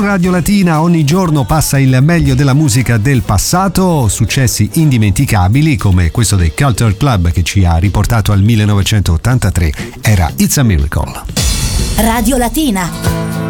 Radio Latina ogni giorno passa il meglio della musica del passato, successi indimenticabili come questo dei Culture Club che ci ha riportato al 1983, era It's a Miracle. Radio Latina.